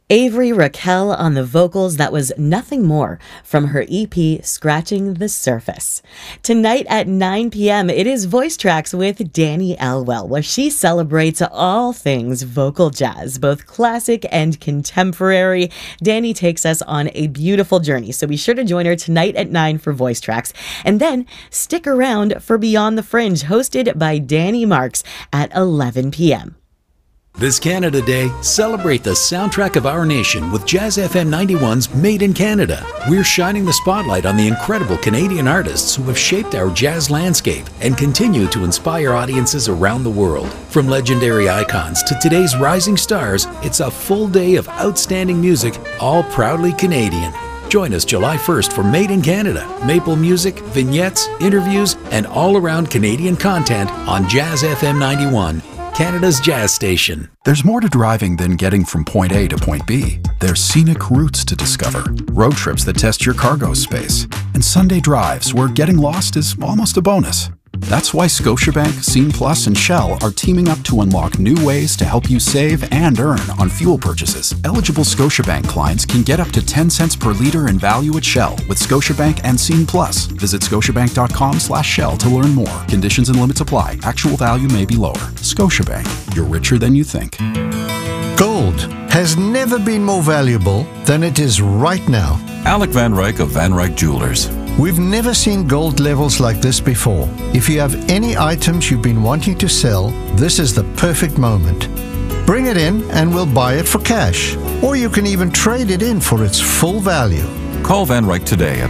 Avery Raquel on the vocals. That was Nothing More from her EP, Scratching the Surface. Tonight at 9 p.m., it is Voice Tracks with Danny Elwell, where she celebrates all things vocal jazz, both classic and contemporary. Danny takes us on a beautiful journey, so be sure to join her tonight at 9 for Voice Tracks. And then stick around for Beyond the Fringe, hosted by Danny Marks at 11 p.m. This Canada Day, celebrate the soundtrack of our nation with Jazz FM 91's Made in Canada. We're shining the spotlight on the incredible Canadian artists who have shaped our jazz landscape and continue to inspire audiences around the world. From legendary icons to today's rising stars, it's a full day of outstanding music, all proudly Canadian. Join us July 1st for Made in Canada, maple music, vignettes, interviews, and all-around Canadian content on Jazz FM 91. Canada's jazz station. There's more to driving than getting from point A to point B. There's scenic routes to discover, road trips that test your cargo space, and Sunday drives where getting lost is almost a bonus. That's why Scotiabank, Scene Plus, and Shell are teaming up to unlock new ways to help you save and earn on fuel purchases. Eligible Scotiabank clients can get up to 10 cents per liter in value at Shell with Scotiabank and Scene Plus. Visit scotiabank.com/Shell to learn more. Conditions and limits apply. Actual value may be lower. Scotiabank, you're richer than you think. Gold has never been more valuable than it is right now. Alec Van Ryk of Van Ryk Jewelers. We've never seen gold levels like this before. If you have any items you've been wanting to sell, this is the perfect moment. Bring it in and we'll buy it for cash. Or you can even trade it in for its full value. Call Van Ryk today at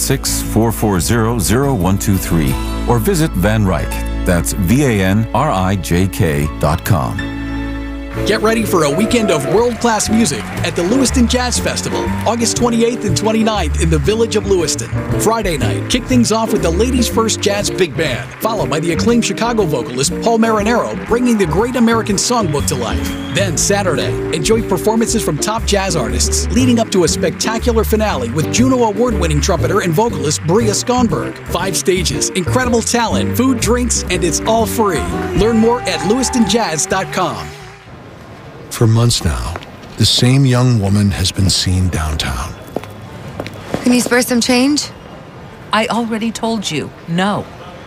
416-440-0123 or visit Van Ryk. That's VANRIJK.com. Get ready for a weekend of world-class music at the Lewiston Jazz Festival, August 28th and 29th in the Village of Lewiston. Friday night, kick things off with the Ladies First Jazz Big Band, followed by the acclaimed Chicago vocalist Paul Marinero bringing the Great American Songbook to life. Then Saturday, enjoy performances from top jazz artists, leading up to a spectacular finale with Juno Award-winning trumpeter and vocalist Bria Skonberg. 5 stages, incredible talent, food, drinks, and it's all free. Learn more at lewistonjazz.com. For months now, the same young woman has been seen downtown. Can you spare some change? I already told you, no.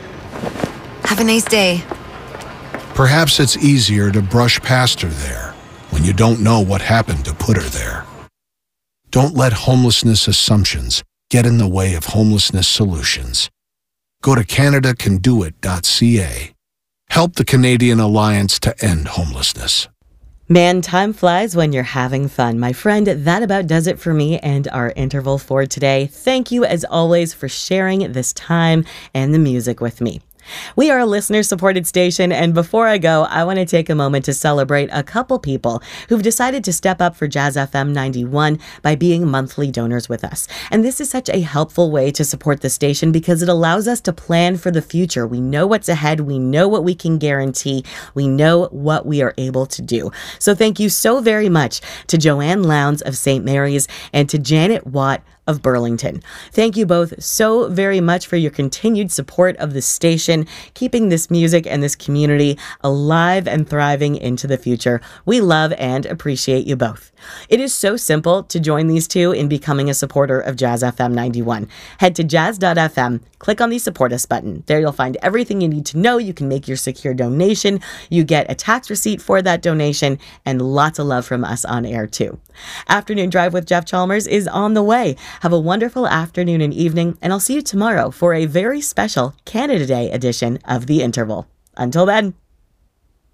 Have a nice day. Perhaps it's easier to brush past her there when you don't know what happened to put her there. Don't let homelessness assumptions get in the way of homelessness solutions. Go to CanadaCanDoIt.ca. Help the Canadian Alliance to End Homelessness. Man, time flies when you're having fun. My friend, that about does it for me and our interval for today. Thank you, as always, for sharing this time and the music with me. We are a listener-supported station, and before I go, I want to take a moment to celebrate a couple people who've decided to step up for Jazz FM 91 by being monthly donors with us. And this is such a helpful way to support the station because it allows us to plan for the future. We know what's ahead. We know what we can guarantee. We know what we are able to do. So thank you so very much to Joanne Lowndes of St. Mary's and to Janet Watt of Burlington. Thank you both so very much for your continued support of the station, keeping this music and this community alive and thriving into the future. We love and appreciate you both. It is so simple to join these two in becoming a supporter of Jazz FM 91. Head to jazz.fm, click on the Support Us button. There you'll find everything you need to know. You can make your secure donation. You get a tax receipt for that donation and lots of love from us on air too. Afternoon Drive with Jeff Chalmers is on the way. Have a wonderful afternoon and evening, and I'll see you tomorrow for a very special Canada Day edition of The Interval. Until then.